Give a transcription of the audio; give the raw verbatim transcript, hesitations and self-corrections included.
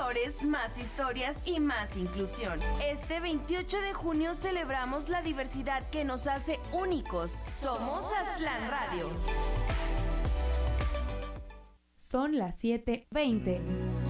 valores, más historias y más inclusión. Este veintiocho de junio celebramos la diversidad que nos hace únicos. Somos Aztlán Radio. Son las siete veinte.